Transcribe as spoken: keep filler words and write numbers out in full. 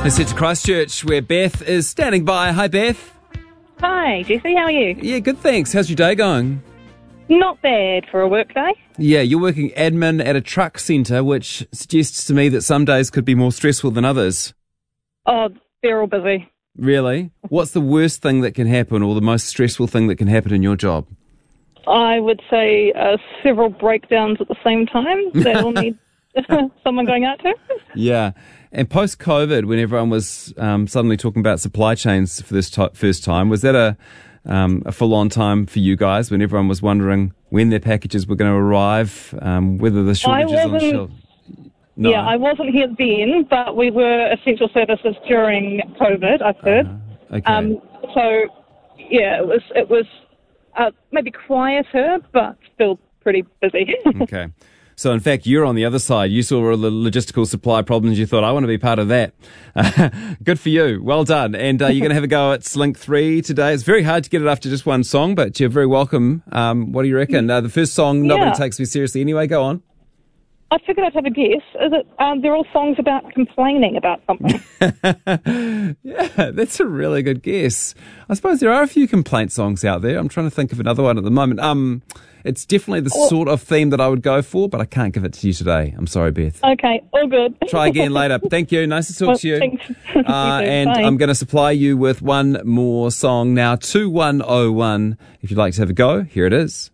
Let's head to Christchurch, where Beth is standing by. Hi, Beth. Hi, Jesse, how are you? Yeah, good, thanks. How's your day going? Not bad for a work day. Yeah, you're working admin at a truck centre, which suggests to me that some days could be more stressful than others. Oh, they're all busy. Really? What's the worst thing that can happen, or the most stressful thing that can happen in your job? I would say uh, several breakdowns at the same time that will need someone going out to. Yeah. And post-COVID, when everyone was um, suddenly talking about supply chains for this t- first time, was that a, um, a full-on time for you guys when everyone was wondering when their packages were going to arrive, um, whether the shortages on the shelf? No. Yeah, I wasn't here then, but we were essential services during COVID, I've heard. Uh, okay. Um, so, yeah, it was, it was uh, maybe quieter, but still pretty busy. Okay. So, in fact, you're on the other side. You saw all the logistical supply problems. You thought, I want to be part of that. Uh, good for you. Well done. And uh, you're going to have a go at Slink three today. It's very hard to get it after just one song, but you're very welcome. Um, what do you reckon? Uh, the first song, Nobody Yeah. Takes Me Seriously Anyway. Go on. I figured I'd have a guess. Is it? Um, they're all songs about complaining about something. Yeah, that's a really good guess. I suppose there are a few complaint songs out there. I'm trying to think of another one at the moment. Um, it's definitely the Oh. sort of theme that I would go for, but I can't give it to you today. I'm sorry, Beth. Okay, all good. Try again later. Thank you. Nice to talk Well, to you. thanks. Uh, You too. and Bye. I'm going to supply you with one more song now. two one oh one. If you'd like to have a go, here it is.